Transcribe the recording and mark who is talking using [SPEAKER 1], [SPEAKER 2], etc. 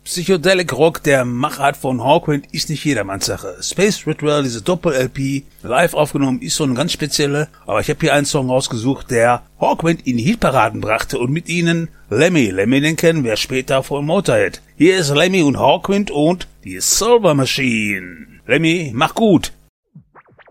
[SPEAKER 1] Psychedelic Rock der Machart von Hawkwind ist nicht jedermanns Sache. Space Ritual, diese Doppel-LP, live aufgenommen, ist so eine ganz spezielle. Aber ich habe hier einen Song rausgesucht, der Hawkwind in die Hitparaden brachte und mit ihnen Lemmy. Lemmy, den kennen wir später von Motorhead. Hier ist Lemmy und Hawkwind und die Silver Machine. Lemmy, mach gut.